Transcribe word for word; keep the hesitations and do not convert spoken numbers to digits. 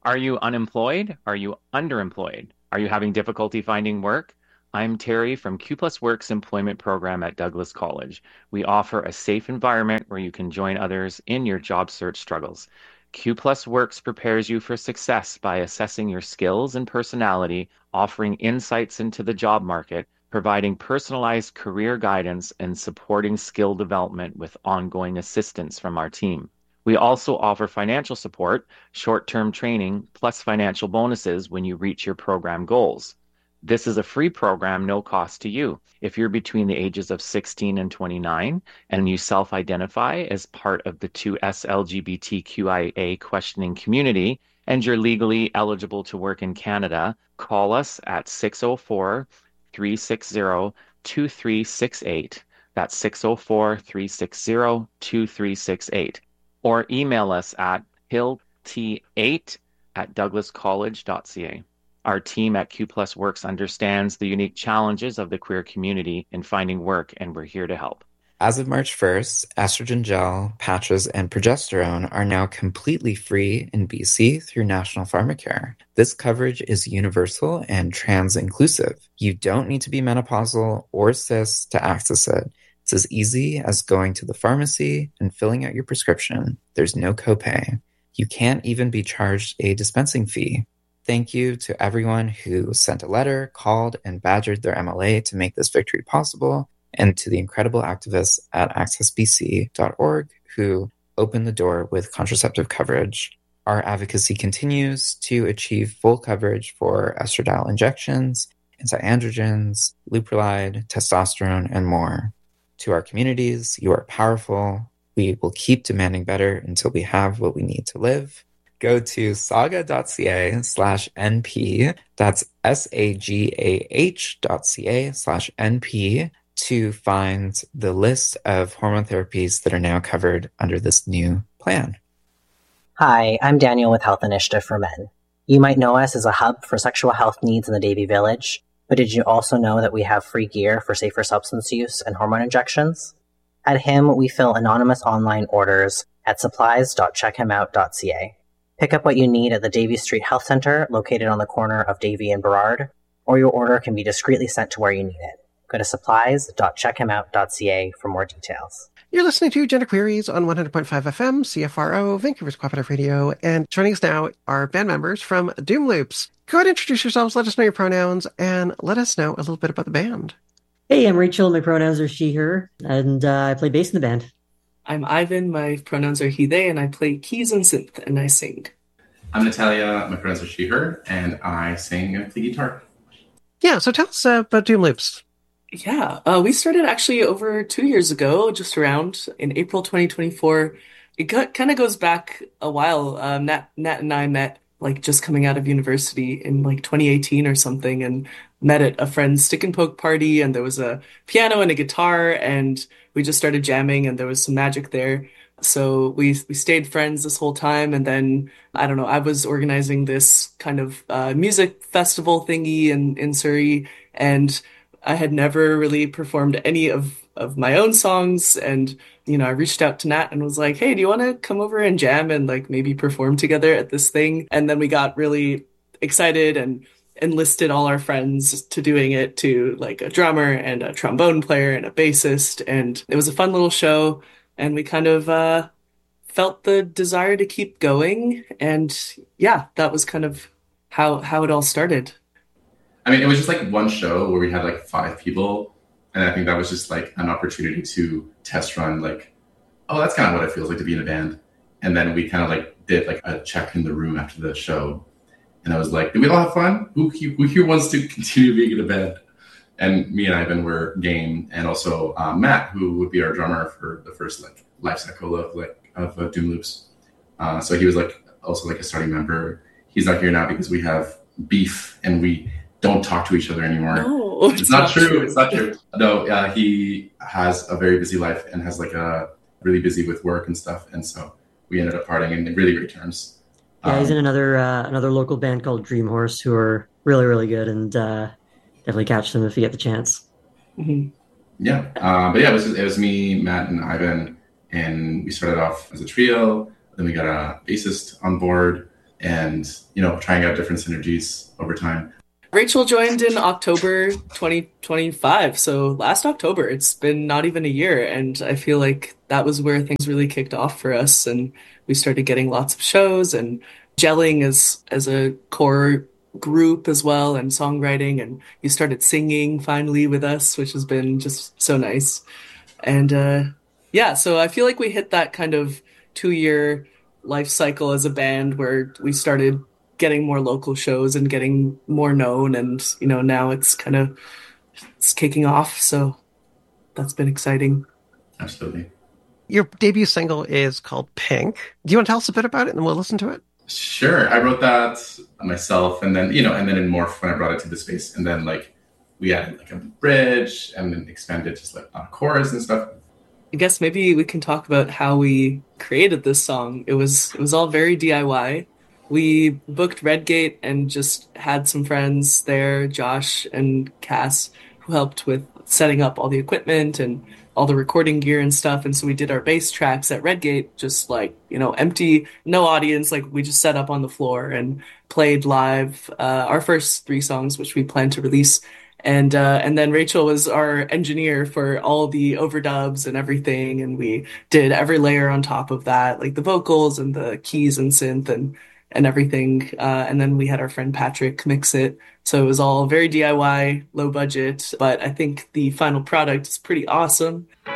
Are you unemployed? Are you underemployed? Are you having difficulty finding work? I'm Terry from Q Plus Works Employment Program at Douglas College. We offer a safe environment where you can join others in your job search struggles. Q Plus Works prepares you for success by assessing your skills and personality, offering insights into the job market, providing personalized career guidance, and supporting skill development with ongoing assistance from our team. We also offer financial support, short-term training, plus financial bonuses when you reach your program goals. This is a free program, no cost to you. If you're between the ages of sixteen and twenty-nine and you self-identify as part of the two S L G B T Q I A questioning community and you're legally eligible to work in Canada, call us at six oh four, three six zero, two three six eight. That's six oh four, three six zero, two three six eight. Or email us at hill t eight at douglas college dot c a. Our team at Q Plus Works understands the unique challenges of the queer community in finding work, and we're here to help. As of March first, estrogen gel, patches, and progesterone are now completely free in B C through National Pharmacare. This coverage is universal and trans-inclusive. You don't need to be menopausal or cis to access it. It's as easy as going to the pharmacy and filling out your prescription. There's no copay. You can't even be charged a dispensing fee. Thank you to everyone who sent a letter, called, and badgered their M L A to make this victory possible, and to the incredible activists at access b c dot org who opened the door with contraceptive coverage. Our advocacy continues to achieve full coverage for estradiol injections, anti-androgens, leuprolide, testosterone, and more. To our communities, you are powerful. We will keep demanding better until we have what we need to live. Go to saga.ca slash NP, that's S-A-G-A-H dot C-A slash N-P, to find the list of hormone therapies that are now covered under this new plan. Hi, I'm Daniel with Health Initiative for Men. You might know us as a hub for sexual health needs in the Davie Village, but did you also know that we have free gear for safer substance use and hormone injections? At H I M, we fill anonymous online orders at supplies dot check him out dot c a. Pick up what you need at the Davie Street Health Center, located on the corner of Davie and Burrard, or your order can be discreetly sent to where you need it. Go to supplies dot check him out dot c a for more details. You're listening to Gender Queries on one hundred point five F M, C F R O, Vancouver's Cooperative Radio, and joining us now are band members from Doom Loops. Go ahead and introduce yourselves, let us know your pronouns, and let us know a little bit about the band. Hey, I'm Rachel, my pronouns are she, her, and uh, I play bass in the band. I'm Ivan, my pronouns are he, they, and I play keys and synth, and I sing. I'm Natalia, my pronouns are she, her, and I sing and play guitar. Yeah, so tell us uh, about Doom Loops. Yeah, uh, we started actually over two years ago, just around in April twenty twenty-four. It got, kind of goes back a while. Um, Nat, Nat and I met like just coming out of university in like twenty eighteen or something, and met at a friend's stick and poke party, and there was a piano and a guitar, and we just started jamming, and there was some magic there. So we we stayed friends this whole time, and then I don't know, I was organizing this kind of uh, music festival thingy in in Surrey, and I had never really performed any of, of my own songs. And, you know, I reached out to Nat and was like, hey, do you want to come over and jam and like maybe perform together at this thing? And then we got really excited and enlisted all our friends to doing it, to like a drummer and a trombone player and a bassist. And it was a fun little show. And we kind of uh, felt the desire to keep going. And yeah, that was kind of how, how it all started. I mean, it was just like one show where we had like five people. And I think that was just like an opportunity to test run, like, oh, that's kind of what it feels like to be in a band. And then we kind of like did like a check in the room after the show. And I was like, did we all have fun? Who, who here wants to continue being in a band? And me and Ivan were game. And also uh, Matt, who would be our drummer for the first like life cycle of like of uh, Doom Loops. Uh, so he was like also like a starting member. He's not here now because we have beef and we don't talk to each other anymore. No, it's, it's not, not true. true. It's not true. No, uh, he has a very busy life and has like a really busy with work and stuff. And so we ended up parting in really great terms. Yeah, um, he's in another uh, another local band called Dream Horse, who are really, really good, and uh, definitely catch them if you get the chance. Mm-hmm. Yeah, uh, but yeah, it was just, it was me, Matt, and Ivan, and we started off as a trio. Then we got a bassist on board, and, you know, trying out different synergies over time. Rachel joined in October twenty twenty-five, so last October. It's been not even a year, and I feel like that was where things really kicked off for us, and we started getting lots of shows and gelling as as a core group as well, and songwriting, and you started singing finally with us, which has been just so nice. And uh, yeah, so I feel like we hit that kind of two-year life cycle as a band where we started getting more local shows and getting more known, and you know, now it's kind of it's kicking off, so that's been exciting. Absolutely. Your debut single is called Pink. Do you want to tell us a bit about it, and we'll listen to it? Sure. I wrote that myself, and then, you know, and then in Morph when I brought it to the space, and then like we added like a bridge and then expanded just like on chorus and stuff. I guess maybe we can talk about how we created this song. It was it was all very D I Y. We booked Redgate and just had some friends there, Josh and Cass, who helped with setting up all the equipment and all the recording gear and stuff. And so we did our bass tracks at Redgate, just like, you know, empty, no audience. Like we just set up on the floor and played live uh, our first three songs, which we plan to release. And uh, and then Rachel was our engineer for all the overdubs and everything. And we did every layer on top of that, like the vocals and the keys and synth and and everything. Uh, and then we had our friend Patrick mix it. So it was all very D I Y, low budget, but I think the final product is pretty awesome.